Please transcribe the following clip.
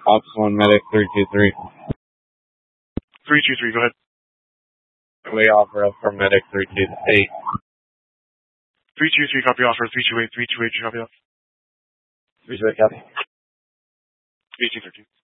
Ops 1 Medic 323. 323, go ahead. Way offer up for Medic 328. 323, copy offer. 328, 328, copy off. 328, copy. 1813.